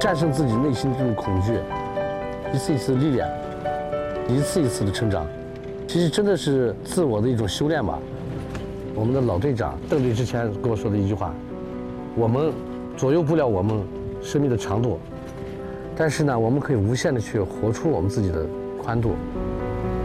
战胜自己内心的这种恐惧，一次一次的历练，一次一次的成长，其实真的是自我的一种修炼吧。我们的老队长邓队之前跟我说的一句话：我们左右不了我们生命的长度，但是呢，我们可以无限的去活出我们自己的宽度。